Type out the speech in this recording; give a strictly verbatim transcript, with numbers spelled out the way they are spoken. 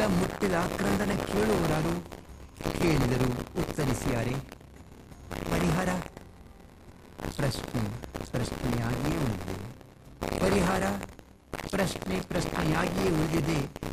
ಮುಟ್ಟಿದ ಕ್ರಂದನ ಕೇಳುವರಾರು? ಕೇಳಿದರು, ಉತ್ತರಿಸಿಯಾರೆ? ಪರಿಹಾರ? ಪ್ರಶ್ನೆ ಪ್ರಶ್ನೆಯಾಗಿಯೇ ಉಳಿದಿದೆ. ಪರಿಹಾರ ಪ್ರಶ್ನೆ ಪ್ರಶ್ನೆಯಾಗಿಯೇ ಉಳಿದಿದೆ.